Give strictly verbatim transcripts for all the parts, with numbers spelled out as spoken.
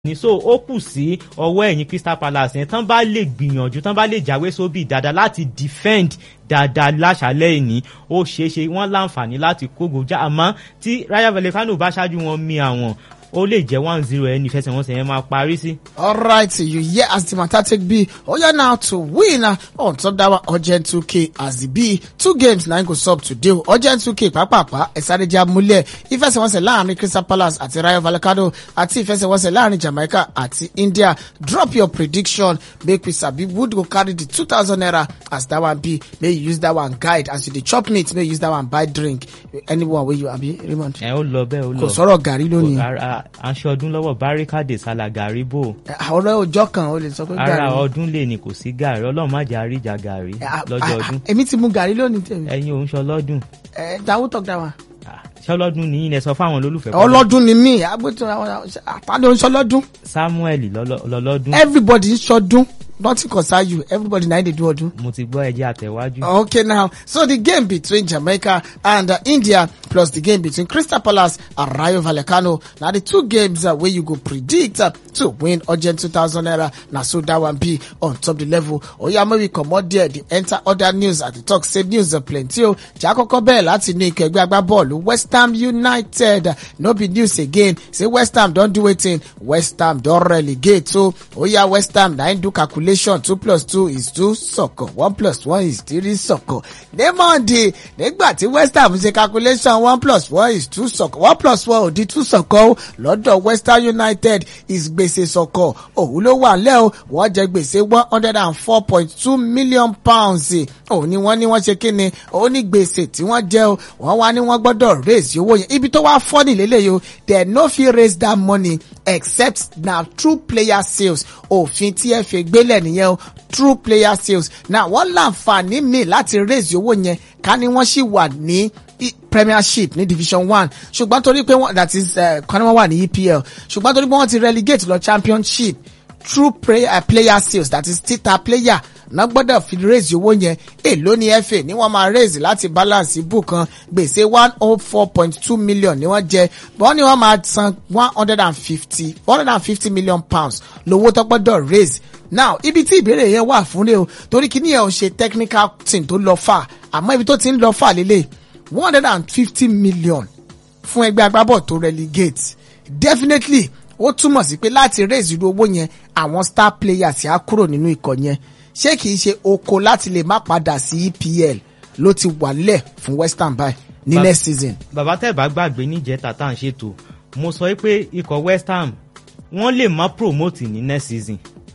ní so ó kù sí ọwọ́ ẹ̀yìn Crystal Palace yẹn tán bá lè gbìyànjú tán bá lè jáwé sóbì dáadáa láti defend dáadáa láṣálẹ́ ìní ó ṣeéṣe wọ́n láǹfààní láti kógo já àmọ́ tí Rayo Vallecano bá ṣáájú wọn mi àwọn ó lè jẹ́ one zero ẹni ìfẹsẹ̀wọnsẹ̀ yẹn máa parí sí. All right, you hear as the matter take be. Oh, yeah, now to win uh, on top that one urgent two K as the B. Two games now go sub today. Urgent two K pàápàá ẹ̀sáré múlẹ̀. Ìfẹsẹ̀wọnsẹ̀ láàrin Crystal Palace àti Rayo Vallecano àti ìfẹsẹ̀wọnsẹ̀ láàrin Jamaica àti India. Drop your prediction. Make we sabi would go carry the two thousand naira as that one be. May you use that one guide as you dey chop meat. May you use that one buy drink. Anyone where you abi Raymond. ẹ ó lọ bẹ́ẹ̀ ó lọ. Kò sọ̀rọ̀ gàrí lónìí. aṣọ ọdún lọ́wọ́ Barricade Sala gàrí bò. ọ̀rọ̀ ọjọ́ kan ó lè sọ pé gàrí. ara ọdún lè ní kò sí gàrí ọlọ́run má jẹ́ àríjà gàrí lọ́jọ́ ọdún. èmi ti mu gàrí lónìí tèmi. ẹ̀yin òun ṣọlọ́dún. ẹ dáwọ́ tọ́ da wa. ṣọlọ́dún ni yín ẹ sọ fáwọn olólùfẹ́. ọlọ́dún ni mí agbẹ́tọ̀ àtàlẹ́ òun ṣọlọ́dún. Samuel lọ́lọ́dún. everybody ń ṣọdún. Nothing concern you. Everybody now they do ọdún. Mo ti gbọ́ ẹjẹ́ àtẹ̀wájú. Okay, now so the game between Jamaica and uh, India plus the game between Crystal Palace and Rayo Vallecano. Now the two games uh, where you go predict uh, to win urgent two thousand naira. Now so that one be on top the level. Oh yeah, maybe come out there. The enter other news at the talk say news uh, plenty. Oh, Jaco Kobel láti ní ikẹgbẹ́ agbábọ́ọ̀lù West Ham United. Uh, no be news again. Say West Ham don't do it in. West Ham don't relegate. So oh yeah, West Ham now do calculation. Two plus two is two soccer. One plus one is three soccer. Ní Monday, nígbà tí West Ham ṣe calculation one plus one is two soccer. One plus one ò di two soccer. Lọ́dọ̀ West Ham United is gbèsè soccer. Òun ló wà lẹ́ o. Wọ́n jẹ gbèsè one hundred and four point two million pounds. Òun ni wọ́n ní wọ́n ṣe kíni. Òun ní gbèsè tí wọ́n jẹ o. Wọ́n wá ní wọ́n gbọ́dọ̀ raise owó yẹn. Ibi tó wá funny lélẹ́yìí o. They no fit raise that money except na through player sales. Òfin tí ẹ fi gbélẹ̀ nìyẹn o. True player sales. Now wọ́n láǹfààní mi láti raise owó yẹn ká ní wọ́n sì wà ní Premiership ní Division one. Ṣùgbọ́n torí pé wọ́n that is ká ní wọ́n wà ní E P L. Ṣùgbọ́n torí pé wọ́n ti relegate lọ Championship. True play, uh, player sales that is tita player náà gbọ́dọ̀ fi raise owó yẹn èló ní F A ní wọ́n máa raise láti balance book kan gbèsè one oh four point two million ni wọ́n jẹ wọ́n ní wọ́n máa san one hundred and fifty one hundred and fifty million pounds lówó tó gbọ́dọ̀ raise. Now ibi tí ìbéèrè yẹn wà fún rẹ o torí kí ni ẹ ò ṣe technical team tó lọ fà àmọ́ ibi tó ti ń lọ fà lélẹ̀ one hundred and fifty million fún ẹgbẹ́ agbábọ̀ tó relegate definitely ó túmọ̀ sí pé láti raise irú owó yẹn àwọn star players yà kúrò nínú ikọ̀ yẹn ṣé kìí ṣe oko láti lè má padà sí E P L ló ti wà lẹ̀ fún West Ham báyìí ní ba next season. bàbá tẹ́ bá gbàgbé níjẹta tá à ń ṣètò mo sọ pé ikọ̀ West Ham wọ́n lè má promote ní next season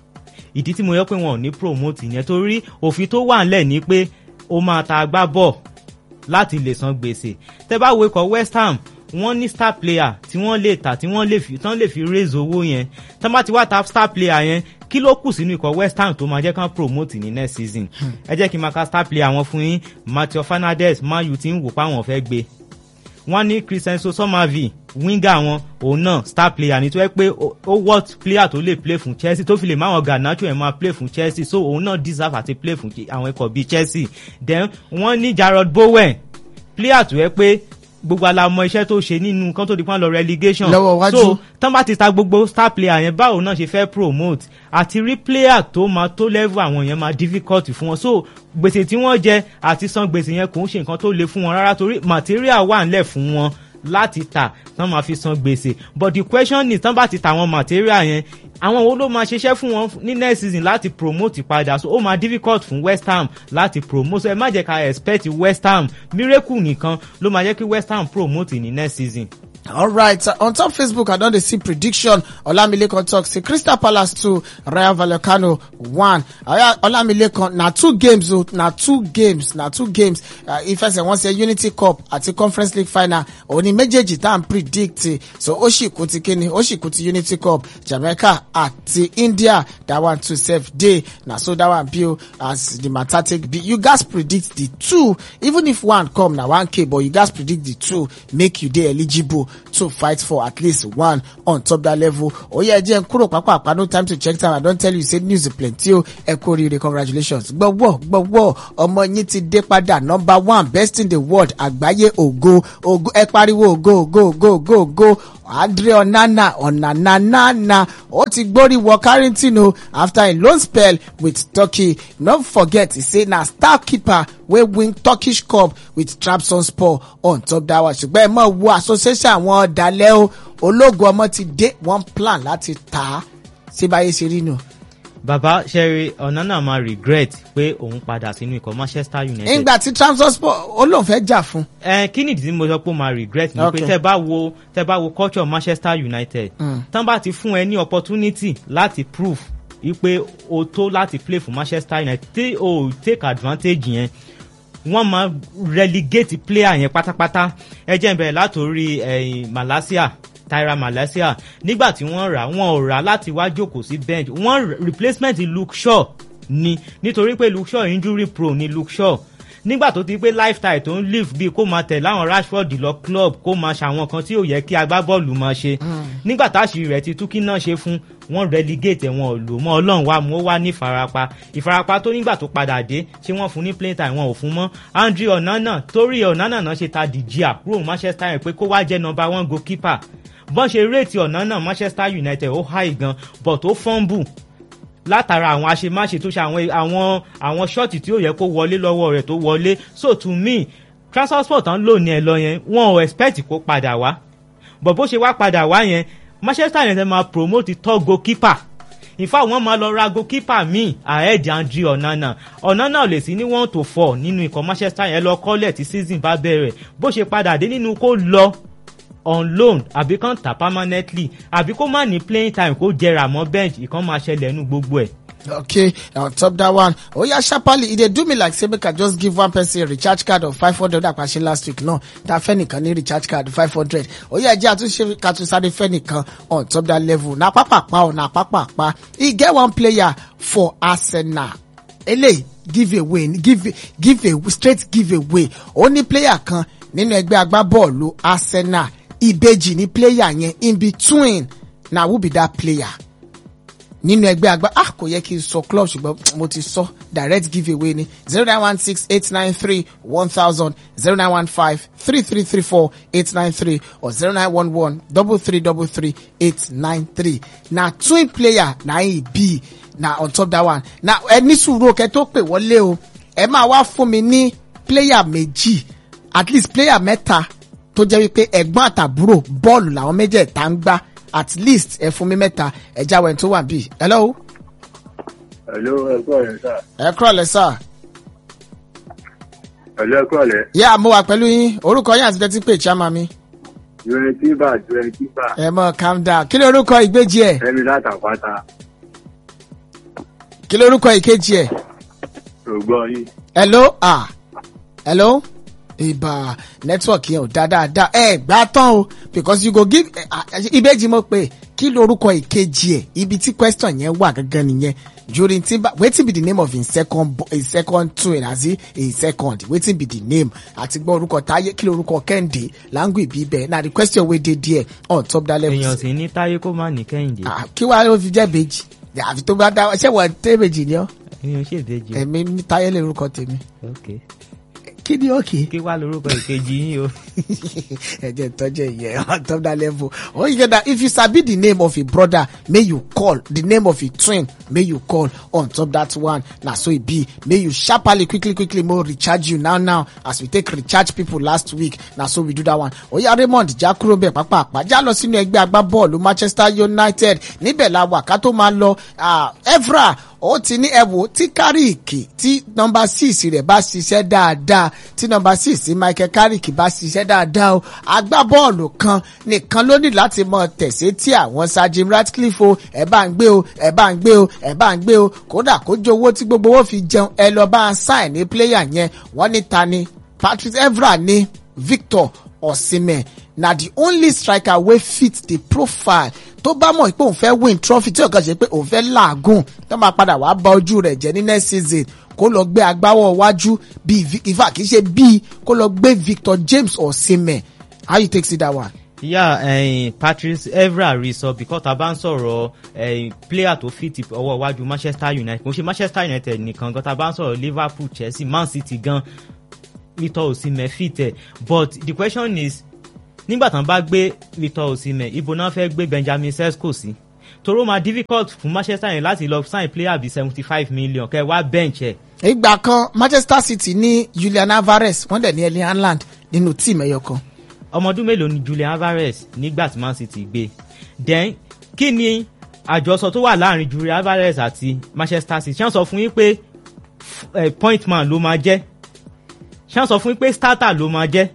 ìdí tí mo yọ pé wọn ò ní promote yẹn torí òfin tó wà ńlẹ̀ ni pé ó máa ta agbábọ̀ láti lè san gbèsè tẹ́ bá wo ikọ̀ West Ham wọ́n ní star player tí wọ́n lè tà tí wọ́n lè fi tán lè fi raise owó yẹn tán bá ti wá ta star player yẹn kí ló kù sínú ikọ̀ West Ham tó máa jẹ́ kán promote ní next season ẹ jẹ́ kí n máa ka star player wọn fún yín Matheus Fernandes Man U ti ń wò páwọn fẹ́ gbé wọ́n ní Crescencio Somerville winger wọn òun náà star player ní tó yẹ pé ó worth player tó lè play fún Chelsea tó fi lè máwọn Garnacho ẹ̀ máa play fún Chelsea so òun náà deserve àti play fún àwọn ikọ̀ bíi Chelsea then wọ́n ní Jarrod Bowen player tó yẹ pé gbogbo alamọ iṣẹ́ tó ṣe nínú kan tó di pọ́n lọ relegation so tán bá ti ta gbogbo star player yẹn báwo náà ṣe fẹ́ promote àti rí player tó máa tó level àwọn yẹn máa difficult fún wọn so gbèsè tí wọ́n jẹ àti san gbèsè yẹn kò ń ṣe nǹkan tó le fún wọn rárá torí material wà ńlẹ̀ fún wọn láti tà tán máa fi san gbèsè but the question is tán bá ti ta àwọn material yẹn àwọn wo ló máa ṣiṣẹ́ fún wọn ní next season láti promote padà so ó máa difficult fún West Ham láti promote so ẹ má jẹ́ ká expect West Ham miracle nìkan ló máa jẹ́ kí West Ham promote ní next season. All right, uh, on top Facebook, I don dey see prediction. Olamilekan talk say Crystal Palace two, Rayo Vallecano one. Uh, Olamilekan na two games o, na two games, na two games. Uh, if I say one say Unity Cup àti Conference League final, òní méjèèjì tá n predict. So ó sì kú ti kíni, ó sì kú ti Unity Cup, Jamaica àti India. That one too safe day. Na so that one be as the matter take be. You guys predict the two, even if one come na one K, but you guys predict the two, make you dey eligible to fight for at least one on top that level. Oh yeah, Jen Kuro Papa, no time to check time. I don't tell you, say news plenty. Ekori, congratulations. But whoa, but whoa, Omo Nyiti Depada, number one, best in the world. Agbaye Ogo, Ogo, Ekpariwo, go, go, go, go, go. Andre Onana Onanana ó ti gbórí wọ Carrington o after a loan spell with Turkey. No forget he say na star keeper wey win Turkish Cup with Trabzonspor on top that one. Ṣùgbọ́n ẹ mọ̀ wo association àwọn ọ̀dàlẹ̀ o ológun ọmọ ti dé one plan láti tà á sí báyé ṣe rí nù. Bàbá Sherry Onana máa regret pé òun padà sínú ikọ̀ Manchester United. Nígbà tí Trabzonspor ó lóun fẹ́ jà fún. Ẹ kí nìdí tí mo sọ pé ó máa regret ni pé tẹ́ bá wo tẹ́ bá wo culture Manchester United. Tán bá ti fún ẹ ní opportunity láti prove wípé o tó láti play for Manchester United tí o take advantage yẹn wọ́n máa relegate player yẹn pátápátá. Ẹ jẹ́ n bẹ̀rẹ̀ látòrí ẹ̀yìn Malaysia. Tyra Malaysia nígbà tí wọ́n rà wọ́n ò rà láti wá jókòó sí bench wọ́n replacement Luke Shaw ni nítorí pé Luke Shaw injury prone ni Luke Shaw nígbà tó ti pé lifestyle tó ń live bíi kó máa tẹ̀ láwọn Rashford lọ club kó máa ṣàwọn kan tí ò yẹ kí agbábọ́ọ̀lù máa ṣe nígbà táṣìírí rẹ̀ ti tú kí náà ṣe fún wọ́n relegate wọn ò lò mọ́ Ọlọ́run wa mú ó wá ní ìfarapa ìfarapa tó nígbà tó padà dé ṣé wọ́n fún ní playing time wọn ò fún mọ́ Andre Onana torí Onana náà ṣe ta dìjìà kúrò Manchester United pé kó wá jẹ́ number one goalkeeper bọ́n ṣe réètì Onana Manchester United ó high gan but ó fumble látara àwọn àṣemáṣe tó ṣe àwọn àwọn àwọn ṣọ́ọ̀tì tí ó yẹ kó wọlé lọ́wọ́ rẹ̀ tó wọlé so to me Trabzonspor tán lò ní ẹ lọ yẹn wọn ò expect kó padà wá but bó ṣe wá padà wá yẹn Manchester United máa promote top goalkeeper in fact wọ́n máa lọ ra goalkeeper míì ahead Andre Onana Onana ò lè sí ní one to four nínú ikọ̀ Manchester yẹn lọ kọ́lẹ̀ tí season bá bẹ̀rẹ̀ bó ṣe padà dé nínú kó lọ on loan àbí kan tà permanently àbí kó má ní playing time kó jẹrà mọ́ bench ìkan máa ṣẹlẹ̀ nínú gbogbo ẹ̀. Okay, on top that one. Oh yeah, sharply, e dey do me like say make I just give one person a recharge card of five hundred that question last week. No, that fẹ́nìkan ní recharge card five hundred. Oh yeah, jẹ́ àtúnṣe kàtúnṣe fẹ́nìkan on top that level. Na pápápá o na pápápá. E get one player for Arsenal. Ele give away, give give a straight give away. Only player kan nínú ẹgbẹ́ agbábọ́ọ̀lù Arsenal. Ìbejì ni player yẹn in between. Na who be that player? Nínú ẹgbẹ́ àgbà ah kò yẹ kí n sọ club ṣùgbọ́n mo ti sọ direct giveaway ni zero nine one six eight nine three one thousand zero nine one five three three three four eight nine three or zero nine one one double three double three eight nine three. Na twin player na e be na on top that one. Na ẹni sùúrù kẹ́ tó pè wọlé o ẹ máa wá fún mi ní player méjì at least player mẹ́ta tó jẹ́ wípé ẹ̀gbọ́n àtàbúrò bọ́ọ̀lù làwọn méjèèta ń gbá. At least ẹ fún mi mẹ́ta ẹ jáwé tó wà bí. Hello. Hello, ẹ kúrọ̀lẹ́ sà. Ẹ kúrọ̀lẹ́ sà. Hello, ẹ kúrọ̀lẹ́. Yá mo wà pẹ̀lú yín orúkọ yín àti tẹ́tí pé chairman mi. twenty bar twenty bar. Ẹ mọ calm down kí ló orúkọ ìgbéjì ẹ̀. Ẹ̀mí látàpátá. Kí ló orúkọ ìkejì ẹ̀. Ògbọ́n yín. Hello ah hello. Ìbà network yẹn ò dáadáa ẹ gbà tán o because you go give ìbejì mo pé kí lorúkọ ìkejì ẹ ibi tí question yẹn wà gangan nìyẹn during timber wetin be the name of him second him second twin àti him second wetin be the name àti gbọ́ orúkọ táyé kí lorúkọ kẹ́hìndé langu ìbí bẹ́ẹ̀ na the question wey dey there on top that level. èèyàn sì ní táyé kó má ní kẹ́hìndé. kí wàá ló fi jẹ́ bèjì àfi tó bá dá ṣé wọ́n tẹ́ bèjì ni ọ́. èèyàn ṣe ìbejì. èmi ní táyé lè orúkọ tèmi. okay. Kí ni okay? Kí wá lórúkọ ìkejì yín o. Ẹ jẹ́ tọ́jú ìyẹn on top that level. Oh, you get that if you sabi the name of a brother, may you call. The name of a twin, may you call on top that one. Na so it be. May you sharply, quickly, quickly more recharge you now, now. As we take recharge people last week. Na so we do that one. Oh yeah, Raymond, Jakurobe, Papa, Papa. Já lọ sínú ẹgbẹ́ agbábọ́ọ̀lù Manchester United. Níbẹ̀ la wà ká tó máa lọ. Ah, Evra. Ó ti ní ẹ̀wò tí Carrick tí nọ́mbà six rẹ̀ bá ṣiṣẹ́ dáadáa tí nọ́mbà six Michael Carrick bá ṣiṣẹ́ dáadáa o agbábọ́ọ̀lù kan nìkan ló ní láti mọ tẹ̀sí tí àwọn Sir Jim Ratcliffe o ẹ̀ bá ń gbé o ẹ̀ bá ń gbé o ẹ̀ bá ń gbé o kódà kó jẹ́ owó tí gbogbo owó fi jẹun ẹ lọ bá ń sign ní player yẹn wọ́n ní ta ni Patrick Evra ní Victor Osimhen na the only striker wey fit the profile tó bá mọ̀ pé òun fẹ́ win trophy tí ọ̀kan ṣe pé òun fẹ́ làágùn tó máa padà wá bà ojú rẹ̀ jẹ́ ní next season kó lọ gbé agbáwọ̀ wájú bíi ìfà kìí ṣe bíi kó lọ gbé Victor James Osimhen. How you take see that one? Yeah, uh, Patrice Evra rí sọ because tá bá ń sọ̀rọ̀ uh, player tó fit ọwọ́ wájú Manchester United kò ṣe Manchester United nìkan gan tá bá ń sọ̀rọ̀ Liverpool, Chelsea, Man City gan Victor Osimhen fit ẹ̀ but the question is nígbà tán bá gbé Victor Osimhen ibo náà fẹ́ gbé Benjamin Sesko sí toró máa difficult fún Manchester United láti lọ sign player bíi seventy five million kẹ́ wá bench ẹ̀. ìgbà kan Manchester City ní Julian Alvarez wọ́n dẹ̀ ní Erling Haaland nínú tíìmù ẹyọ kan. ọmọ ọdún mélòó ni Julian Alvarez nígbà tí Man City gbé then kí ni àjọsọ tó wà láàrin Julian Alvarez àti Manchester City ṣé wọ́n sọ fún yín pé point man ló máa jẹ́ ṣé wọ́n sọ fún yín pé starter ló máa jẹ́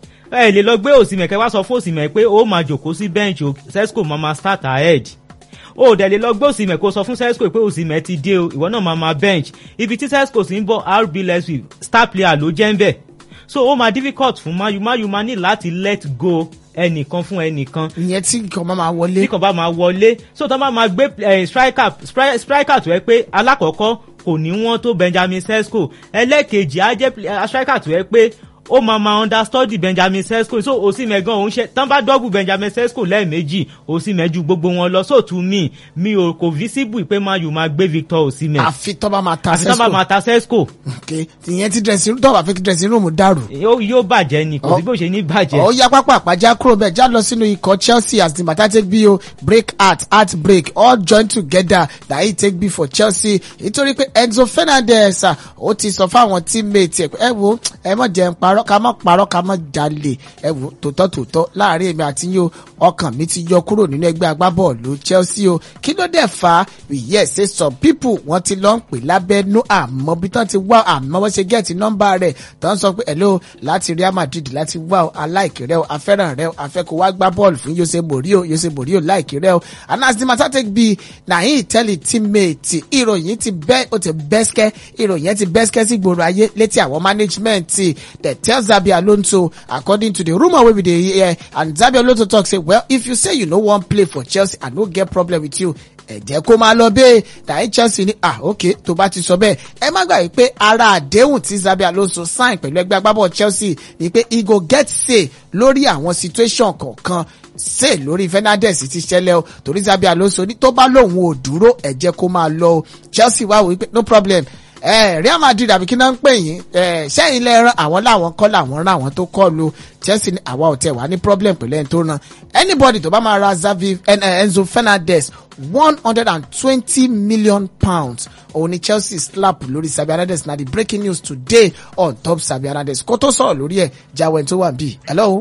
ẹ lè lọ gbé Osimhen kẹ́ wá sọ fún Osimhen pé ó máa jòkó sí bench o Sesko máa máa start ahead ó dẹ̀ lè lọ gbé Osimhen kó sọ fún Sesko pé Osimhen ti dé o ìwọ náà máa máa bench ibi tí Sesko sì ń bọ̀ R B Leipzig star player ló jẹ́ ń bẹ̀ so ó máa difficult fún mayu mayu máa ní láti let go ẹnìkan fún ẹnìkan. ìyẹn tí nǹkan bá máa wọlé. tí nǹkan bá máa wọlé so tó bá máa gbé striker striker tó yẹ pé alákọ̀ọ́kọ́ kò ní wọ́n tó Benjamin Sesko ẹlẹ́ẹ̀kejì á jẹ́ striker tó yẹ pé ó máa máa understudy Benjamin Sesko so Osimhen gan òun ṣe tán bá double Benjamin Sesko lẹ́ẹ̀mejì Osimhen ju gbogbo wọn lọ so to me mi ò kò visible pé Man U máa gbé Victor Osimhen. àfi tó bá máa ta Sesko àfi tó bá máa ta Sesko. ok ìyẹn ti dressing room tó bá fẹ́ kí dressing room dàrú. yóò bàjẹ́ ni kò sí bó ṣe ní bàjẹ́. ó yá pápá àpájá kúrò bẹ́ẹ̀ já lọ sínú ikọ̀ Chelsea as the matter take be o break heart heart break all join together that he take be for Chelsea nítorí pé Enzo Fernandez ó ti sọ fáwọn teammates ẹ wo ẹ mọ̀ jẹ́ ń parọ́ ká mọ̀ parọ́ ká mọ̀ jalè ẹ wò tòótọ́ tòótọ́ láàrin èmi àti yín o ọkàn mi ti yọ kúrò nínú ẹgbẹ́ agbábọ́ọ̀lù Chelsea o kí ló dẹ̀ fà á yẹ ṣe some people wọ́n ti lọ ń pè lábẹ́nú àmọ́ bí tán ti wá àmọ́ wọ́n ṣe gẹ́ẹ̀tì nọ́mbà rẹ̀ tán sọ pé hello láti Real Madrid láti wá o aláìkí rẹ o afẹ́ràn rẹ o afẹ́kọ̀ wá gbá bọ́ọ̀lù fún Jose Mourinho Jose Mourinho láìkí rẹ o and as the matter take be na him tell him teammate ìròyìn ti bẹ́ ó ti bẹ́sikẹ́ ìròyìn ti bẹ́sikẹ́ sí gbòòrò ayé létí àwọn management they tell Xabi Alonso according to the rumour wey we dey hear and Xabi Alonso talk say well if you say you no wan play for Chelsea I no get problem with you ẹ jẹ́ kó máa lọ bẹ́ẹ̀ dàí Chelsea ní ah ok tó bá ti sọ bẹ́ẹ̀ ẹ má gbàgbé pé ara àdéhùn tí Xabi Alonso sign pẹ̀lú ẹgbẹ́ agbábọ̀ Chelsea ni pé he go get say lórí àwọn situation kọ̀ọ̀kan say lórí Fernandes ti ṣẹlẹ̀ o torí Xabi Alonso ní tó bá lóun ò dúró ẹ jẹ́ kó máa lọ o Chelsea wá wí pé no problem Eh, Real Madrid àbí kí náà ń pè yín sẹ́yìn lẹ́ẹ̀rán àwọn làwọn kọ́ làwọn rán àwọn tó kọ́ lu Chelsea ní àwa ò tẹ̀ wá ní problem pẹ̀lú ẹni tó rán anybody tó bá máa ra Xavi Enzo Fernandez one hundred and twenty million pounds òun ni Chelsea slap lórí Xabi Hernandez na the breaking news today on top Xabi Hernandez kó tó sọ̀rọ̀ lórí ẹ̀ jáwé tó wà bí. hello.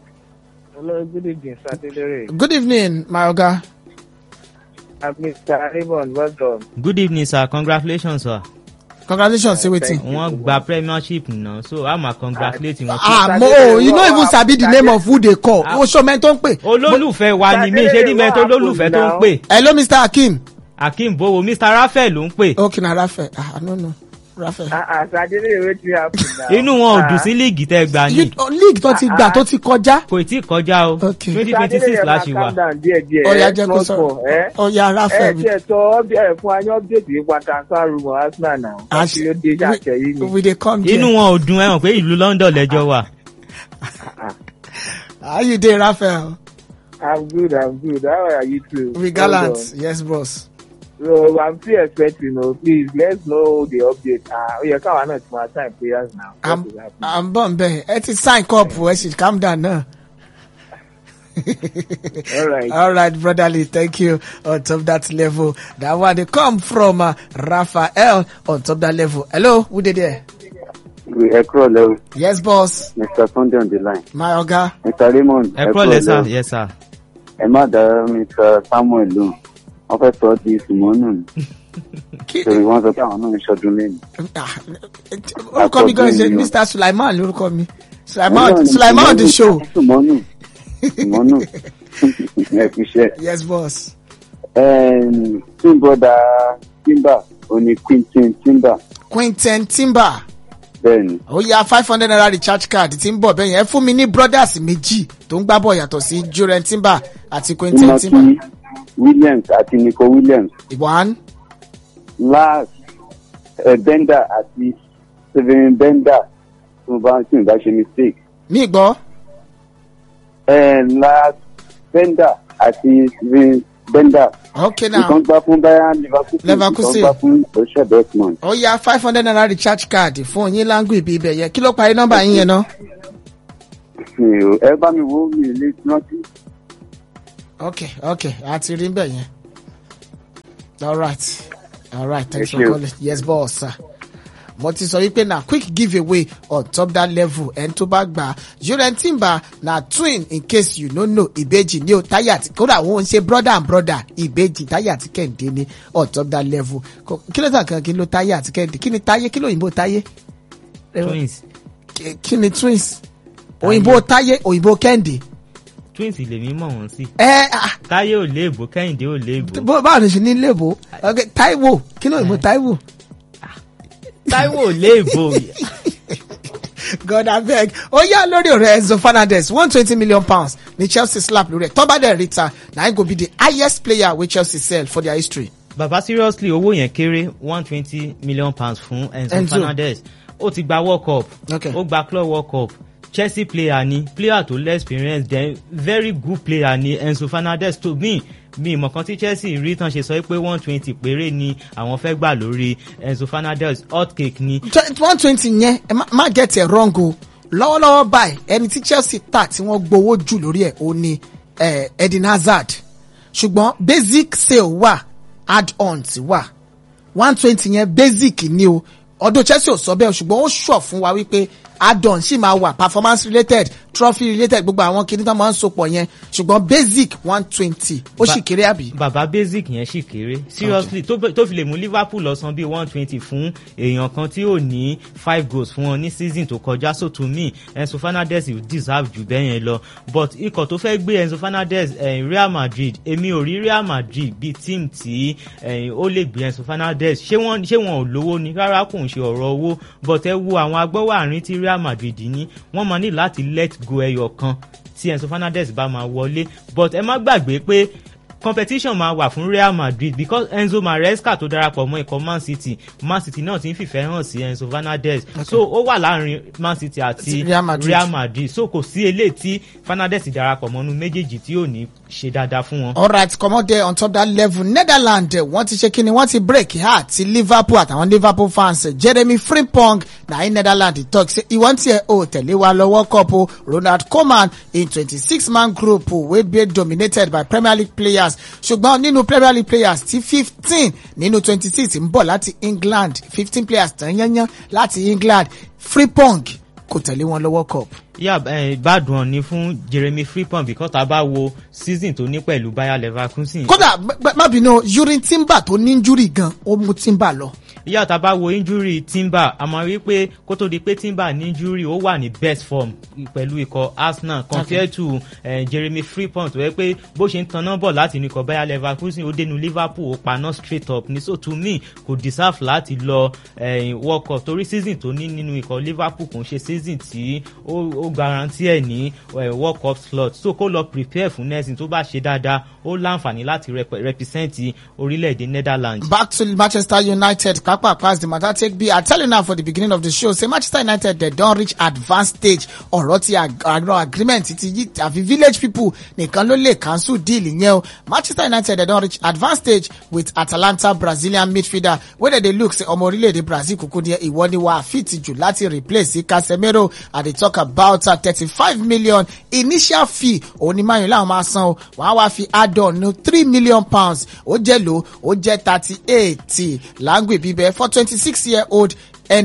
hello good evening Saturday. good evening my oga. I'm Mister Raymond well done. good evening sir congratulations sir. congratulations say wetin. wọ́n gba premiership náà so a máa congratulate wọn. ah mo you no even sabi the name of who dey call o so mẹ́ni tó ń pè. olólùfẹ́ wa ni mi ṣe ní mẹ́ni tó olólùfẹ́ tó ń pè. hello Mister Hakeem. Hakeem bowo Mister Raphael ló ń pè. okay na Raphael ah I no know Raphael. ah ah Saturday wetin happen now. inú wọn ò dùn sí líìgì tẹ́ gbà ní. league tó ti gbà tó ti kọjá. kò tí ì kọjá o twenty twenty six láti wà. ọ̀ya jẹ́ kó sọ ọ̀ya Raphael. ẹ tiẹ̀ sọ ẹ fún ayé update nípa transfer rumour Arsenal náà. àṣírí dé ṣàṣẹ yìí ni. we dey come there. inú wọn ò dùn ẹ̀wọ̀n pé ìlú London lẹ́jọ́ wà. how you dey Raphael. I'm good I'm good how are you too. we gallant yes boss. So I'm still expecting, oh, please let's know the update. Ah, uh, yeah, come on, it's my time players now. I'm, I'm born there. It is sign up. We should calm down now. All right. All right, brotherly. Thank you. On top of that level, that one they come from uh, Raphael on top of that level. Hello, who did there? We Ekro level. Yes, boss. Mister Sunday on the line. My oga. Mister Raymond. Ekro level. Yes, sir. Emma, Mister Samuel Lu. wọ́n fẹ́ sọ di sùmọ́nù ni torí wọ́n sọ pé àwọn náà ń ṣọdún lẹ́nu. orúkọ mi gan ṣe Mister Sulaiman lórúkọ mi Sulaiman Sulaiman on the show. sùmọ́nù sùmọ́nù ẹ fi ṣe. yes boss. twin brother Timber oní Quinton Timber. Quinton Timber. bẹ́ẹ̀ni. ó yá five hundred naira recharge card tí ń bọ̀ bẹ́ẹ̀ yẹn ẹ fún mi ní brothers méjì tó ń gbá bọ̀ yàtọ̀ sí Juren Timber àti Quinton Timber. Williams àti Nico Williams. One. Last uh, Bender àti Steven Bender tó bá tí n bá ṣe mistake. Mi gbọ́. Last Bender àti Steven Bender. Okay now. Ìkan gbá fún Bayern Leverkusen. Leverkusen. Ìkan gbá fún Borussia Dortmund. Ó yá five hundred naira recharge card fún yín láńgù ìbí ibẹ̀ yẹn. Kí ló parí nọ́mbà yín yẹn náà? ẹ bá mi wo mi lè rántí. Okay, okay, àti rí bẹ́ẹ̀ yẹn. All right, all right, thanks Thank for you. calling. Yes, boss, sir. Mo ti sọ wípé na quick giveaway on top that level ẹni tó bá gbà Jurriel Timber na twin in case you no know ìbejì ní o táyé àti kódà wọn ń ṣe brother and brother ìbejì táyé àti kẹ́hìndé ní on top that level Kò- kí ló tàn kan kí ló táyé àti kẹ́hìndé kí ni táyé kí ló òyìnbó táyé twins Kí- kí ni twins òyìnbó táyé òyìnbó kẹ́hìndé twins lèmi mọ̀ wọ́n sí. ẹ ah, táyé ò léèbó kẹ́hìndé ò léèbó. bó- báwo ni ṣe ní lébo Okay, Táíwò kí ló òyìnbó Táíwò. táíwò ò léèbó. God abeg ó yá lórí ọ̀rọ̀ Enzo Fernandez one twenty million pounds ní Chelsea slap lórí ẹ̀ tó bá dẹ̀ ríta na him go be the highest player wey Chelsea sell for their history. bàbá seriously owó yẹn kéré one twenty million pounds fún Enzo, Enzo. Fernandez ó ti gba world cup Okay. ó gba club world cup Chelsea player ni player tó less experience then very good player ni Enzo Fernandez to me mi ìmọ̀ kan tí Chelsea rí tán ṣe sọ pé one twenty péré ni àwọn fẹ́ gbà lórí Enzo Fernandez hot cake ni. one twenty yẹn ẹ má- má get it wrong o lọ́wọ́lọ́wọ́ báyìí ẹni tí Chelsea tà tí wọ́n gbowó jù lórí ẹ̀ ó ní eh, Eden Hazard ṣùgbọ́n basic sale wà add-ons wà one twenty yẹn basic ni o ọdún Chelsea ò sọ bẹ́ẹ̀ ṣùgbọ́n ó sọ fún wa wípé add-on sì máa wà performance related trophy related gbogbo àwọn kìíní tó máa ń sopọ̀ yẹn ṣùgbọ́n basic one twenty ó sì kéré àbí. bàbá basic yẹn sì kéré seriously tó tó fi lè mú Liverpool lọ san bíi one twenty fún èèyàn kan tí ò ní five goals fún wọn ní season tó kọjá so to me Enzo Fernandez deserve jù bẹ́ẹ̀ yẹn lọ but ikọ̀ tó fẹ́ gbé Enzo Fernandez eh, Real Madrid èmi ò rí Real Madrid bíi team tí eh, ó lè gbé Enzo Fernandez ṣé wọ́n ṣé wọn ò lówó ni rárá kò ń ṣe ọ̀rọ̀ owó but ẹ wo àwọn agbọ́wàárín tí Real Madrid ní wọ́n máa ní láti let go ẹyọ kan tí Enzo Fernandez bá máa wọlé but ẹ má gbàgbé pé competition máa wà fún Real Madrid because Enzo Maresca tó darapọ̀ mọ́ ikọ̀ Man City Man City náà ti ń fìfẹ́ hàn sí Enzo Fernandez okay. so ó wà láàrin Man City àti Real Madrid. Real Madrid so kò sí eléyìí tí Fernandez darapọ̀ mọ́nú méjèèjì tí ò ní ṣe dáadáa fún wọn. Alright, comot there on top that level Netherlands wọ́n ti ṣe kíni wọ́n ti break heart ti Liverpool àtàwọn Liverpool fans Jeremy Frimpong na in Netherlands talk say ìwọ́n tiẹ̀ o tẹ̀lé wa lọ World Cup o Ronald Koeman in twenty-six man group wey be dominated by Premier League players ṣùgbọ́n nínú Premier League players ti fifteen nínú twenty-six ń bọ̀ láti England fifteen players tán yányán láti England Frimpong kò tẹ̀lé wọn lọ World Cup. yà yeah, bad one ni fún Jeremy Frimpong because tá a bá wo season tó ní pẹ̀lú Bayer Leverkusen. kódà má bínú Jurriel Timber tó ní injury gan ó mú Timber lọ. ìyá tá a bá wo injury Timber a máa rí pé kó tó di pé Timber ní injury ó wà ní best form pẹ̀lú ikọ̀ Arsenal compared okay. to uh, Jeremy Frimpong tó yẹ pé bó ṣe ń tanná bọ̀ láti ní ikọ̀ Bayer Leverkusen ó dénú Liverpool ó paná straight up ní so to me kò deserve láti lọ uh, World Cup torí season tó ní nínú ikọ̀ Liverpool kò ń ṣe season tí ó ó guarantee ẹ̀ ní uh, World Cup slot so kó lọ prepare fún next tó bá ṣe dáadáa ó láǹfààní láti rep represent orílẹ̀-èdè Netherlands. Back to Manchester United papa pass the matter take be I tell you now for the beginning of the show say Manchester United they don reach advanced stage ọ̀rọ̀ ti àgbọn agreement ti yí àfi village people nìkan ló lè cancel deal yẹn o Manchester United they don reach advanced stage with Atalanta Brazilian midfielder wey dem dey look say ọmọ orílẹ̀-èdè Brazil kúkú ní ìwọ ni wà fit jù láti replace Casemiro and they talk about uh, thirty-five million initial fee òun ni mayu láwọn máa san o wọ́n á wá fi add on no three million pounds ó jẹ́ lò ó jẹ́ thirty-eight láǹgbè bíbẹ́ for twenty-six year old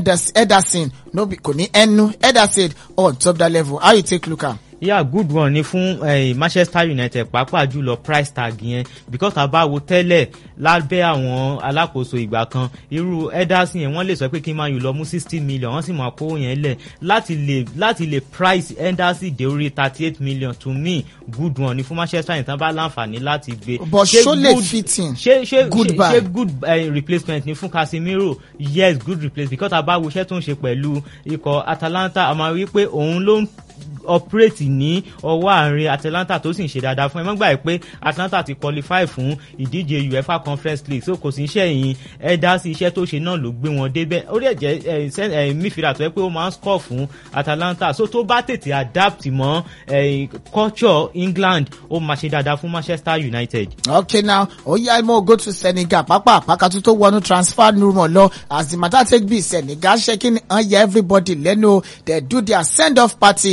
Ederson no be kò ní ẹnu Ederson on top that level how you take look am. yeah good one ni fún eh, Manchester United pàápàá jùlọ price tag yẹn because tá a bá wo tẹ́lẹ̀ lábẹ́ àwọn alákòóso ìgbà kan irú Ederson yẹn wọ́n lè sọ pé kí Man U lọ mú sixty million wọ́n sì máa kó yẹn lẹ̀ láti lè láti lè price Ederson dé orí thirty eight million to me good one ni fún Manchester United bá láǹfààní láti gbé. but ṣó lè fit in ṣé ṣé good buy ṣé good uh, replacement ni fún Casemiro yes good replacement because tá a bá wo iṣẹ́ tó ń ṣe pẹ̀lú ikọ̀ Atalanta a máa rí pé òun ló ń operate ní ọwọ́ àárín Atalanta tó sì ń ṣe dáadáa fún ẹ mọ́ gbà pé Atalanta ti qualify fún ìdíje UEFA Conference League so kò sí iṣẹ́ yìí ẹ̀dá sí iṣẹ́ tó ṣe náà ló gbé wọn débẹ̀ ó dẹ̀ jẹ́ midfielder tó yẹ pé ó máa ń score fún Atalanta so tó bá tètè adapt mọ́ culture England ó máa ṣe dáadáa fún Manchester United. okay now oya mo go to Senegal pápá àpákàtú tó wọnú transfer rumour lọ as the matter take be Senegal shaking anya everybody lẹ́nu they do their send off party for the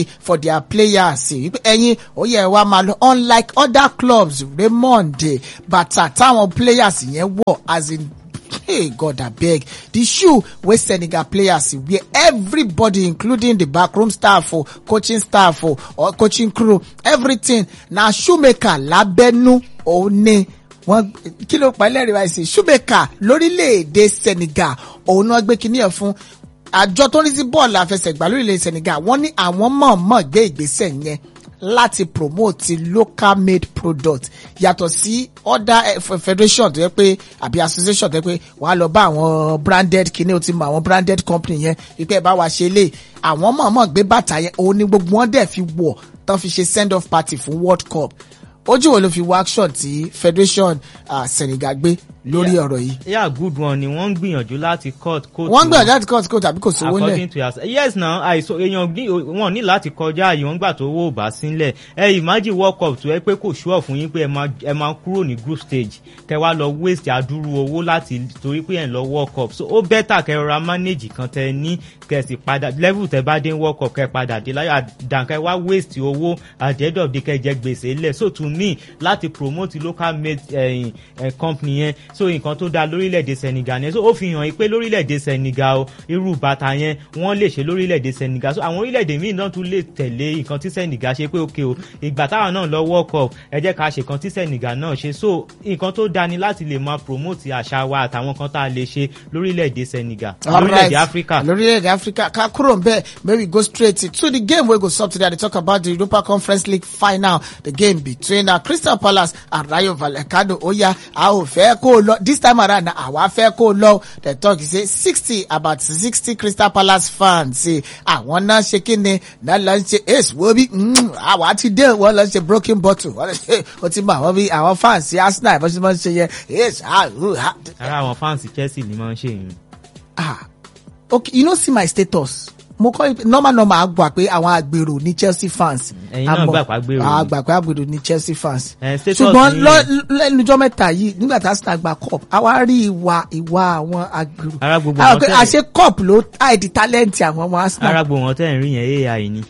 their players wípé ẹ̀yin ó yẹ wá máa lọ unlike other clubs Raymond bàtà táwọn players yẹn wọ̀ as in hey God abeg the shoe wey Senegal players wear everybody including the backroom staff or coaching staff or, or coaching crew everything na shoemaker lábẹ́nú òun ni wọ́n kí ló pa ẹlẹ́rìí wáyé sí shoemaker lórílẹ̀‐èdè Senegal òun náà gbé kíní ẹ̀ fún àjọ tó ní sí bọ́ọ̀lù àfẹsẹ̀gbá lórílẹ̀‐èdè Senegal wọ́n ní àwọn mọ̀ọ́mọ̀ gbé ìgbésẹ̀ yẹn láti promote local made product yàtọ̀ sí other federation tó yẹ pé àbí association tó yẹ pé wọ́n á lọ bá àwọn branded kíní o ti mọ àwọn branded company yẹn wípé ẹ bá wa ṣe lè àwọn mọ̀ọ́mọ̀ gbé bàtà yẹn òun ni gbogbo wọn dẹ̀ fi wọ̀ tán fi ṣe send off party fún World Cup ojú wo ló fi wọ action tí federation uh, Senegal gbé lórí ọ̀rọ̀ yìí. yeah good one ni wọ́n ń gbìyànjú láti cut coat. wọ́n ń gbìyànjú láti cut coat àbí kò sówó lẹ̀. according to your yes na àìsàn èèyàn wọn ní láti kọjá àyè wọn gbà tó owó bá sílẹ̀ ẹ imagine world cup tó ẹ pé kò ṣúọ̀ fún yín pé ẹ máa ẹ máa kúrò ní group stage kẹ wá lọ waste àdúrú owó láti torí pé ẹ ń lọ world cup so ó better kẹ rọra manage kan tẹ ní kẹ sì padà level tẹ bá dé world cup kẹ padà dé láyà dànkẹ wá waste owó at the end of the kẹ jẹ gbèsè lẹ̀ so to me láti promote local made uh, uh, company yẹn so nǹkan tó dáa lórílẹ̀‐èdè Senegal yẹn so ó fi hàn pé lórílẹ̀‐èdè Senegal o irú bàtà yẹn wọ́n lè ṣe lórílẹ̀‐èdè Senegal so àwọn orílẹ̀‐èdè míì náà tún lè tẹ̀lé nǹkan tí Senegal ṣe pé òkè o ìgbà táwọn náà lọ World Cup ẹ jẹ́ ká ṣe nǹkan tí Senegal náà ṣe so nǹkan tó dáa ni láti lè máa promote àṣà wa àtàwọn kan tá a lè ṣe lórílẹ̀‐èdè Senegal lórílẹ̀‐èdè Africa. lórílẹ̀‐èdè Africa ká kúrò ń bẹ́ẹ̀ may we go straight to the game wey go stop today they talk about the Europa Conference League final the game between uh, Crystal Palace and Rayo Vallecano oya a ò fẹ́ kó lọ this time around na àwa fẹ́ kó lọ the talk say sixty about sixty Crystal Palace fans say àwọn náà ṣe kí ni náà lọ ṣe ace wo bí àwa ti dé wọ́n lọ ṣe broken bottle wọ́n lọ ṣe o ti mọ àwọn bí àwọn fans Arsenal bó ṣe máa ń ṣe yẹn ace ah ara àwọn fans Chelsea ni máa ń ṣe yìí. ah okay you know see my status mo kọ́ normal normal àgbà pé àwọn àgbèrò ní Chelsea fans. ẹ̀yin náà gbà pé àgbèrò ni. àgbà pé àgbèrò ní Chelsea fans. ṣùgbọ́n ṣùgbọ́n lẹ́nujọ́ mẹ́ta yìí nígbà tá a sì gba cup àwa rí ìwà ìwà àwọn àgbèrò. ara gbogbo wọn tẹ̀ àṣẹ cup ló hide talent àwọn ọmọ Arsenal. ara gbogbo wọn tẹ̀ ń rí yẹn A I ni.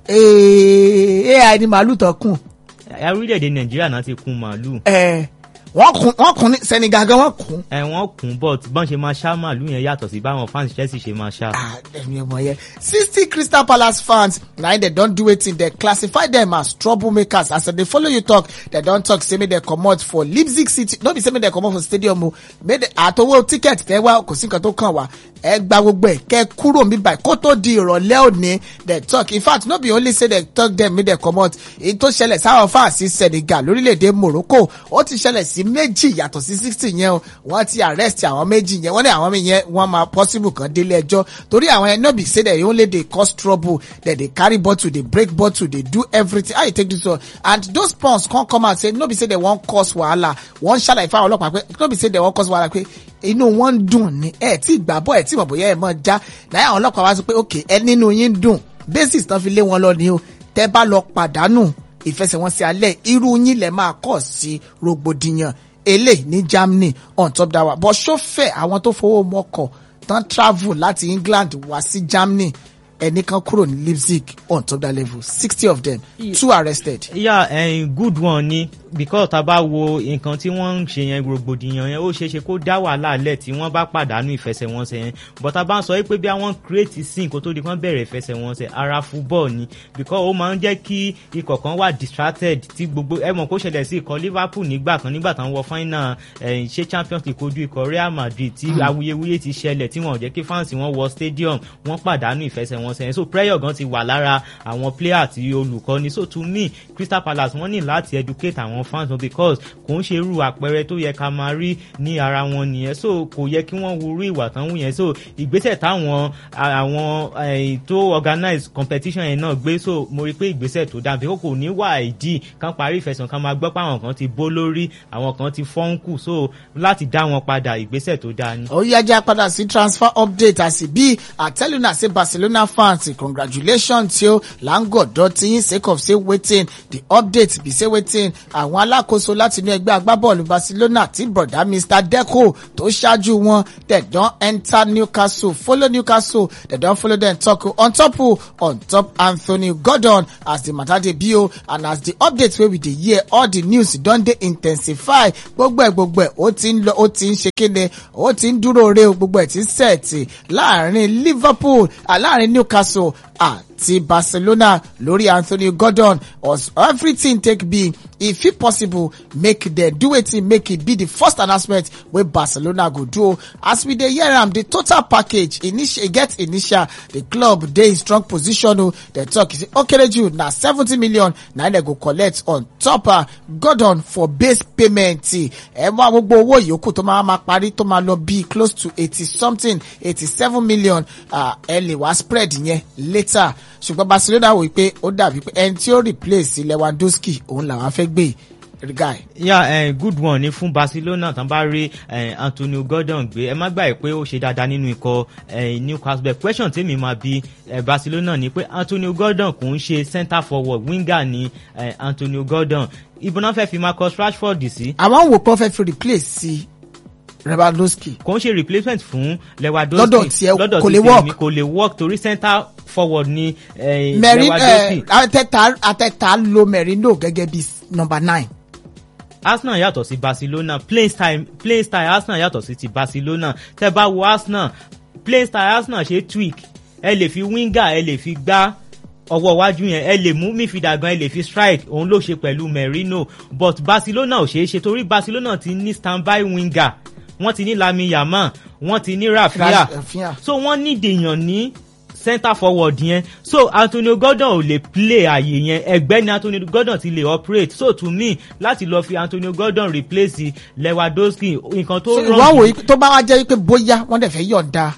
A I ni màálù tó kùn. orílẹ̀-èdè Nàìjíríà náà ti kùn màálù. wọ́n kún wọ́n kún ní Senegal gan wọ́n kún. ẹ wọ́n kún but bọ́n ṣe máa ṣá màálù yẹn yàtọ̀ sí báwọn fans Chelsea ṣe máa ṣá. ah ẹ̀mí ọmọ yẹn sixty Crystal Palace fans na they don do wetin they classify them as troublemakers as they follow you talk they don talk say make they comot for Leipzig City no be say make they comot for stadium o make they àtọwọ́ ticket tẹ́ wá kò sí nǹkan tó kàn wá ẹ gba gbogbo ẹ kẹ́ kúrò mi báyìí kó tó di ìrọ̀lẹ́ òní they talk in fact no be only say they talk them make they comot èyí tó ṣẹlẹ̀ sáwọn fans Senegal lórílẹ̀‐èdè Morocco ó ti ṣẹlẹ̀ sí méjì yàtọ̀ sí sixty yẹn o wọ́n ti arrest àwọn méjì yẹn wọ́n ní àwọn méjì yẹn wọ́n máa possible kan délé ẹjọ́ torí àwọn yẹn no be say they only dey cause trouble that they carry bottle they break bottle they do everything how you take this one and those pawns come come out say no be say they wan cause wahala wọ́n ṣàlàyé fáwọn ọlọ́pàá pé no be say they wan cause wahala pé inú wọn ń dùn ní ẹ tí gbàgbọ́ ẹ tí mọ̀ bóyá ẹ mọ̀ já náà àwọn ọlọ́pàá wá sọ pé ok ẹ nínú yín dùn basis tán fi lé wọn lọ ni o tẹ́ bá lọ pàdánù ìfẹsẹ̀wọnsẹ̀ alẹ́ irú yín lẹ máa kọ̀ sí rògbòdìyàn eléyìí ní Germany on top that one but ṣó fẹ́ àwọn tó fowó mọ́kọ̀ tán travel láti England wá sí Germany ẹnìkan kúrò ní Leipzig on top that level sixty of them yeah. two arrested. yeah uh, good one ni because tá bá wo nǹkan tí wọ́n ń ṣe yẹn rògbòdìyàn yẹn ó ṣeé ṣe kó dá wàhálà lẹ̀ tí wọ́n bá pàdánù ìfẹsẹ̀wọnsẹ̀ yẹn but tá bá ń sọ pé bí àwọn create scene kó tó di kán bẹ̀rẹ̀ ìfẹsẹ̀wọnsẹ̀ ara football ni because ó máa ń jẹ́ kí ikọ̀ kan wà distracted tí gbogbo ẹ mọ̀ kó ṣẹlẹ̀ sí ikọ̀ Liverpool nígbà kan nígbà tán wọ final ṣe Champions League kojú ikọ̀ Real Madrid tí awuyewuye ti ṣẹlẹ̀ tí wọ́n ò jẹ́ kí fans wọn wọ stadium wọ́n pàdánù ìfẹsẹ̀wọnsẹ̀ so prayer gan ti wà lára àwọn player àti olùkọ́ni so to me Crystal Palace wọ́n ní láti educate àwọn fans wọn because kò ń ṣe irú àpẹẹrẹ tó yẹ ká máa rí ní ara wọn nìyẹn so kò yẹ kí wọ́n wúrú ìwà tán wù yẹn so ìgbésẹ̀ táwọn àwọn tó organize competition yẹn náà gbé so mo rí pé ìgbésẹ̀ tó dáa because kò ní wà ìdí kan parí ìfẹsẹ̀ kan máa gbọ́ pé àwọn kan ti bó lórí àwọn kan ti fọ́nkù so láti dá wọn padà ìgbésẹ̀ tó dáa ni. ó yá já padà sí transfer update àti bí I tell you na say Barcelona fans congratulations yo langodo tin sake of say wetin the update be say wetin àwọn àwọn alákòóso láti inú ẹgbẹ́ agbábọ́ọ̀lù Barcelona tí broda Mister Deco tó ṣáájú wọn they don enter Newcastle follow Newcastle they don follow them talk on top on top Anthony Gordon as the matter dey be o and as the updates wey we dey hear all the news don dey intensify gbogbo ẹ̀ gbogbo ẹ̀ ó ti ń lọ ó ti ń ṣe kéde ó ti ń dúró re o gbogbo ẹ̀ ti ń sẹ̀tì láàrin Liverpool láàrin Newcastle àti Barcelona lórí Anthony Gordon as everything take be if e possible make dem do wetin make it be the first announcement wey Barcelona go do as we dey hear am the total package initial get initial the club dey in strong position o dem talk say okereju na seventy million na dem go collect on top uh, Gordon for base payment ẹ wá gbogbo owó ìyókù tó máa ma parí tó máa lọ bí close to eighty something eighty seven million ẹ lè wá spread yẹn later ṣùgbọ́n Barcelona wò pé ó dàbí pé ẹni tí ó replace Lewandowski òun làwọn fẹ́ gbé guy. yeah uh, good one ni fún Barcelona tán bá rí uh, Antonio Gordon gbé ẹ má gbàgbé pé ó ṣe dáadáa nínú ikọ̀ uh, Newcastle question tèmi máa bi uh, Barcelona ni pé Antonio Gordon kò ń ṣe centre forward winger ni uh, Antonio Gordon ibo náà fẹ́ fi Marcus Rashford sí. àwọn wò pé wọ́n fẹ́ fi replace sí Lewandowski. kò ń ṣe replacement fún Lewandowski lọ́dọ̀ tí ẹ kò lè work kò lè work torí centre forward ni uh, Merino Lewandowski. Ateta Ateta lo Merino gẹ́gẹ́ bí number nine. Arsenal yàtọ̀ sí Barcelona playing style playing style Arsenal yàtọ̀ sí ti Barcelona tẹ́ bá wo Arsenal playing style Arsenal ṣe tweak ẹ lè fi winger ẹ lè fi gbá ọwọ́ iwájú yẹn ẹ lè mú midfielder gan ẹ lè fi strike òun ló ṣe pẹ̀lú Merino but Barcelona ò ṣeé ṣe torí Barcelona ti ní standby winger wọ́n ti ní Lamine Yamal wọ́n ti ní Rafinha so wọ́n ní dèèyàn ní centre forward yẹn so Antonio Gordon ò lè play àyè yẹn ẹgbẹ́ ni Antonio Gordon ti lè operate so to me láti lọ fi Antonio Gordon replace Lewandowski nǹkan tó rọrùn. wọ́n wò tó bá wá jẹ́ pé bóyá wọ́n dẹ̀ fẹ́ yọ̀ǹda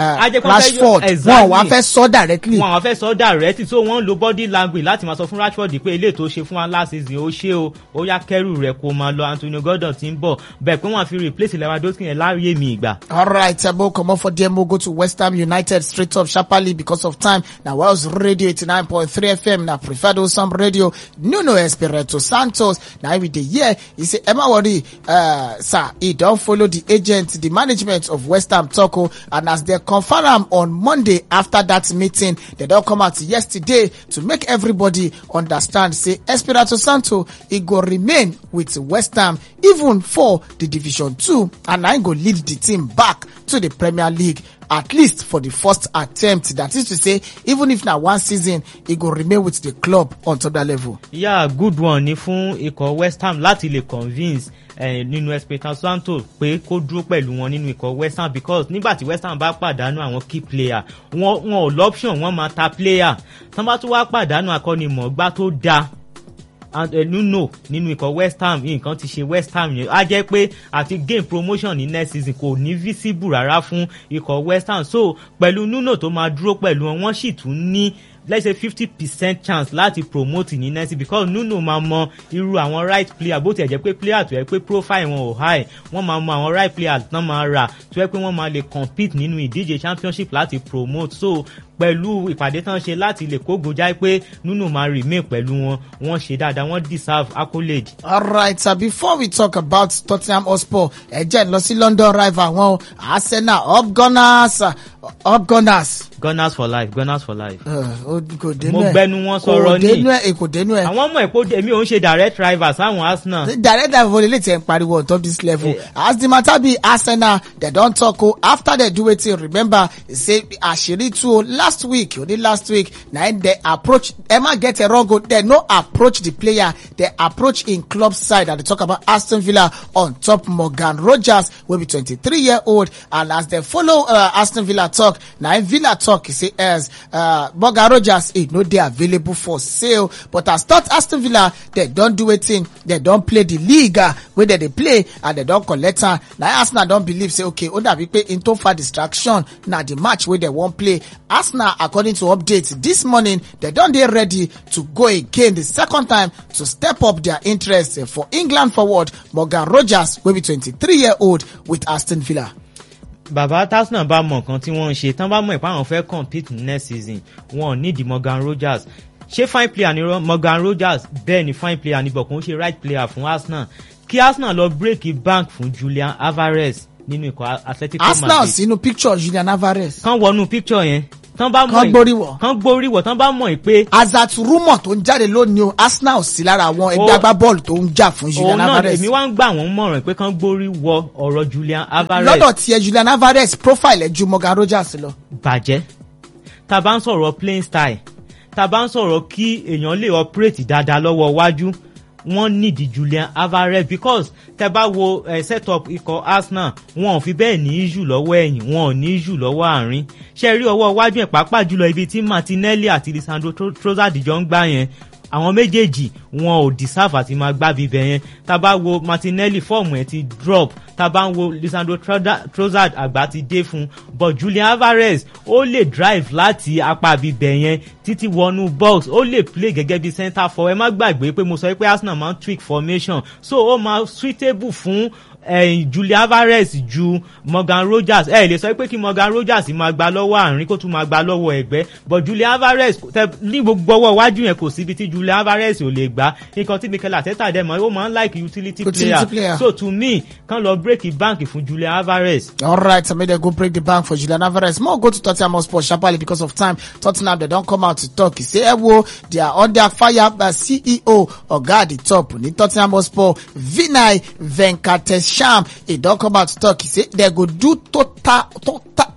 Rashford wọn wá fẹ́ sọ directly. wọn wá fẹ́ sọ directly so wọ́n lo body language láti máa sọ fún Rashford pé ilé tó ṣe fún wa last season ó ṣe o ó yá kẹ́rù rẹ̀ kó máa lọ Antonio Gordon ti ń bọ̀ bẹ́ẹ̀ pé wọ́n fi replace Lewandowski yẹn láàyè mi ìgbà. alright abo comot for there mo go to West Ham United straight up sharply because of time na Wales Radio eighty-nine point three F M na preferred Osam Radio Nuno Espirito Santos na we dey hear he say ẹ má worry uh, sir he don follow the agent the management of West Ham talk o and as they confirm am on Monday after that meeting they don come out yesterday to make everybody understand say Espirito Santo e go remain with West Ham even for the Division two and na im go lead the team back to the Premier League at least for the first attempt that is to say even if na one season e go remain with the club on top that level. yeah good one ni fún ikọ̀ West Ham láti lè convince eh, nínú Espirito Santo pé kó dúró pẹ̀lú wọn nínú ikọ̀ West Ham because nígbà tí West Ham bá pàdánù àwọn key player wọn wọn ò lọ́ption wọ́n máa ta player tán bá tún wá pàdánù akọ́nimọ̀ọ́gbá tó dáa and uh, Nuno nínú ikọ̀ West Ham nǹkan ti ṣe West Ham yẹn á jẹ́ pé àti gain promotion ní next season kò ní visible rárá fún ikọ̀ West Ham so pẹ̀lú Nuno tó máa dúró pẹ̀lú wọn wọ́n sì tún ní let's say fifty percent chance láti promote ní next because Nuno máa mọ irú àwọn right player bó tiẹ̀ jẹ́ pé player tó yẹ pé profile wọn ò high wọ́n máa mọ àwọn right player tán máa rà tó yẹ pé wọ́n máa lè compete nínú ìdíje championship láti promote so pẹ̀lú ìpàdé tán ṣe láti lè kógo já pé Nuno máa remain pẹ̀lú wọn wọ́n ṣe dáadáa wọ́n deserve accolade. alright so before we talk about Tottenham Hotspur ẹ jẹ́ lọ sí London rival wọn Arsenal up Gunners up Gunners. Gunners for life Gunners for life. kò dénú ẹ mo gbẹnu wọn sọ̀rọ̀ ní kò dénú ẹ kò dénú ẹ. àwọn ọmọ èpo èmi ò ń ṣe direct rivals àwọn Arsenal. direct rival lè tẹ̀ ń pariwo on top this level yeah. As the matter be Arsenal they don talk o after they do wetin remember say àṣírí tú o last week only last week na they approach Emma get it wrong o they no approach the player they approach in club side and they talk about Aston Villa on top Morgan Rogers wey be twenty-three year old and as they follow uh, Aston Villa talk na Villa talk e say as uh, Morgan Rogers e no dey available for sale but as thought Aston Villa they don do wetin they don play the league uh, wey they dey play and they don collect am na Arsenal don believe say okay o dabi pe in to far distraction na the match wey they wan play Arsenal according to updates this morning they don dey ready to go again the second time to step up their interest uh, for England forward Morgan Rogers wey be twenty-three year old with Aston Villa. bàbá Arsenal bá mọ nǹkan tí wọ́n ń ṣe tán bá mọ̀ ìpá àwọn fẹ́ compete next season wọn ò ní di Morgan Rogers ṣé fine player ni Morgan Rogers? Bẹ́ẹ̀ ni fine player ni, but kò ń ṣe right player fún Arsenal. Kí Arsenal lọ break bank fún Julian Alvarez nínú ikọ̀ Atletico Madrid. Arsenal sínú picture Julian Alvarez. Kán wọnú picture yẹn. Tán bá mọ̀ Kán gbóríwọ̀. Kán gbóríwọ̀ tán bá mọ̀ pé. Azat rumor tó ń jáde lónìí o, Arsenal sí lára àwọn ẹgbẹ́ agbábọ́ọ̀lù tó ń jà fún Julian Alvarez. Òun náà èmi wá ń gbà wọ́n mọ̀ràn pé kán gbóríwọ̀ ọ̀rọ̀ Julian Alvarez. Lọ́dọ̀ tiẹ̀ Julian Alvarez profile ẹ̀ ju Morgan Rogers lọ. Bàjẹ́. Tá bá ń sọ̀rọ̀ playing style, tá bá ń sọ̀rọ̀ kí èèyàn lè operate dáadáa lọ́wọ́ wájú, wọ́n nídìí Julian Alvarez because tẹ́ bá wo uh, set up ikọ̀ Arsenal, wọn ò fi bẹ́ẹ̀ ní issue lọ́wọ́ ẹ̀yìn, wọn ò ní issue lọ́wọ́ àárín. Ṣé rí ọwọ́ iwájú ẹ̀ pàápàá jùlọ ibi tí Martinelli àti Lisandro Trossard jọ ń gbá yẹn, àwọn méjèèjì wọn ò deserve àti máa gbá bíbẹ̀ yẹn. Tá bá wo Martinelli fọ́ọ̀mù ẹ̀ ti drop, tá bá ń wo Lisandro Trossard àgbà ti dé fún, but Julian Alvarez ó lè drive láti apá bíbẹ̀ yẹn títí wọnú box, ó lè play gẹ́gẹ́ bí center forward. Ẹ má gbàgbé pé mo sọ pé Arsenal máa ń tweak formation, so ó máa suitable fún Eh, Julian Alvarez ju Morgan Rogers. ẹ lè sọ pé kí Morgan Rogers máa gba lọ́wọ́ àárín kó tún máa gba lọ́wọ́ ẹ̀gbẹ́, but Julian Alvarez ní gbogbo ọwọ́ iwájú yẹn kò síbi tí Julian Alvarez ò lè gbá. Nǹkan tí Mikel Arteta dẹ̀ mọ́ ó máa ń like utility, utility player. player so to me kàn lọ break the bank fún Julian Alvarez. Alright, so maybe they go break the bank for Julian Alvarez. More go to Tottenham Hotspur sharply because of time. Tottenham, they don't come out to talk. He say, Ewo, they are under fire by C E O Oga at the top. Ní Tottenham Hotspur, Vinay Venkatesham, he don't come out to talk. He say, they go do total, total,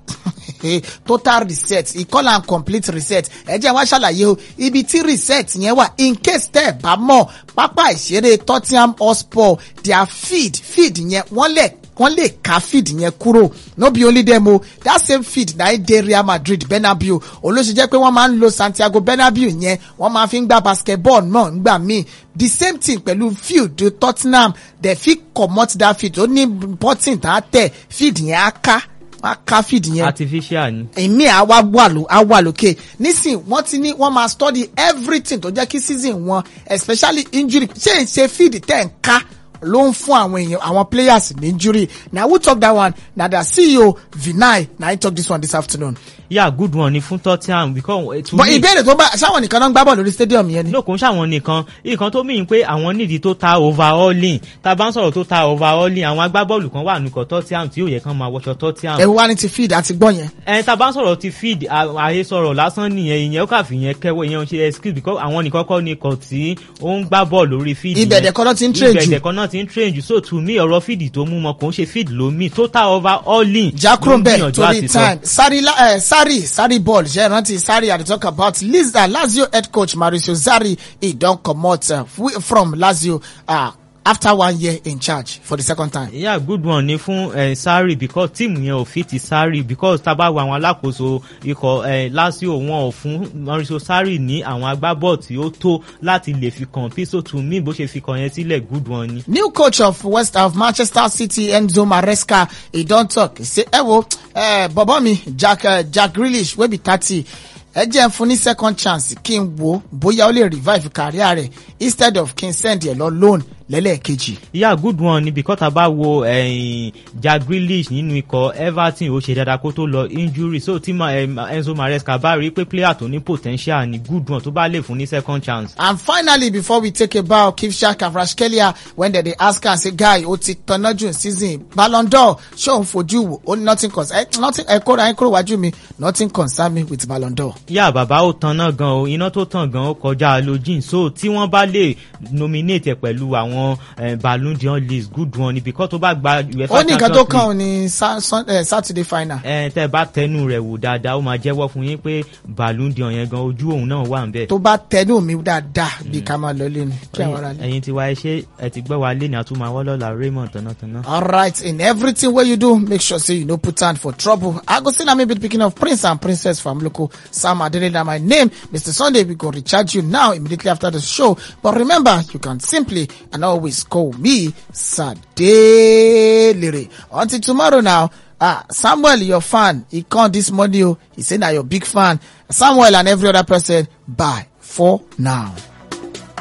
total reset. He call am complete reset. Ẹ jẹ́ wá ṣàlàyé o, ibi tí reset yẹn wà, in case tẹ́ bá mọ̀, pápá ìṣeré Tottenham Hotspur, their feed, feed yẹn, wọ́n lè wọ́n lè ká feed yẹn kúrò. No be only them o, that same feed na dey Real Madrid Bernabeu. Olóṣè jẹ́ pé wọ́n máa ń lo Santiago Bernabeu yẹn, wọ́n máa fi ń gbá basketball náà ńgbà míì. The same thing pẹ̀lú field to Tottenham, they fit comot that feed. Ó ní button tá tẹ̀, feed yẹn á ká. Wọ́n ká feed yẹn. Artificial ni. Èmi àwa wà ló àwa lókè. Nísìn wọ́n ti ní wọ́n máa study everything tó jẹ́ kí season wọn, especially injury. Ṣé ń ṣe feed tẹ̀ ń ká ló ń fún àwọn èèyàn àwọn players ní injury. Na who talk that one? Na the C E O Vinay na he talk this one this afternoon. Yeah, good one ni fún Tottenham because to but me. Ìbéèrè tó bá ṣáwọn nìkan náà ń gbá bọ̀ lórí stadium yẹn ni. No, kò ń ṣàwọn nìkan. Nǹkan tó mìíràn pé àwọn nídìí tó ta overhauling. Tá bá ń sọ̀rọ̀ tó ta overhauling, àwọn agbábọ́ọ̀lù kan wà nùkọ̀ Tottenham tí yóò yẹ kán máa wọṣọ Tottenham. Ẹ wá ní ti feed àti gbọ́ yẹn. Ẹ tá bá ń sọ̀rọ̀ ti feed àyè sọ̀rọ̀ lásán nìyẹn, ìyẹn ó kà fi yẹn kẹ́wọ́ ìyẹn ṣe excuse because àwọn nìkan kọ́ ni kọ̀ tí ó ń gbá bọ́ọ̀lù lórí feed yẹn. Ibẹ̀dẹ̀ kan náà ti ń train jù. Ibẹ̀dẹ̀ kan náà ti ń train jù. So to me ọ̀rọ̀ feed tó mú mọ kò ń ṣe feed ló mi total overhauling. Jackrombe torí time. Sari uh, Sari Sari ball. Jẹ́ rántí Sari I dey talk about Liz, uh, Lazio head coach Mauricio Sarri. He don comot uh, from Lazio uh, after one year in charge for the second time. Yeah, good one ni fún uh, Sarri because team yẹn ò fit Sarri because tá bá wo àwọn alákòóso ikọ̀ uh, Lazio wọn ò fún Mauricio Sarri ní àwọn agbábọ̀ tí ó tó láti lè fi compete. So to me bó ṣe fi kàn yẹn sílẹ̀ good one ni. New coach of West of Manchester City Enzo Maresca he don talk. He say, ẹ wo uh, bọ̀bọ̀ mi Jack uh, Jack Grealish wey be thirty. Ẹ jẹ́ fún ní second chance kí n wo bóyá ó lè revive career rẹ̀ instead of kí n send ẹ̀ lọ loan lẹ́lẹ́ẹ̀kejì. Yeah, good one ni because tá bá wo eh, Jack Grealish nínú ikọ̀ Everton ó ṣe dáadáa kó tó lọ injury. So tí eh, Enzo Maresca bá rí pé player tó ní potential ni good one tó bá lè fún ní second chance. And finally before we take a bow, Kivsha Kvaratskhelia when they dey ask am say guy ó ti tanná jù season Ballon d'Or ṣé òun fojú wò ó ní nothing concern eh, nothing ẹ kóra ẹ kúrò wájú mi nothing concern me with Ballon d'Or. Yeah, bàbá ó tanná gan o iná tó tàn gan ó kọjá lójìn. So tí wọ́n bá lè nominate ẹ̀ pẹ̀lú àwọn Uh, Ballon d'Or list good one because tó bá gba UEFA ó ní nǹkan tó kàn ní Saturday final. ẹ tẹ́ bá tẹnu rẹ̀ wò dáadáa ó máa jẹ́wọ́ fún yín pé Ballon d'Or yẹn gan ojú òun náà wà ńbẹ̀. tó bá tẹnu mi dáadáa bí ká máa lọ lé ni kí àwọn ará lé. ẹ̀yin tí wá ṣe ẹ ti gbọ́ wa lé ní àtúmọ̀ lọ́la Raymond tánátáná. All right, in everything wey you do make sure say you no put hand for trouble. I go still na me be the pikin of Prince and Princess from local Sam Adele na my name. Mister Sunday we go recharge you now immediately after the show, but remember you can simply and always call me Sadelere. Until tomorrow now, ah, Samuel, your fan, he called this morning, he said that you're big fan. Samuel and every other person, bye for now.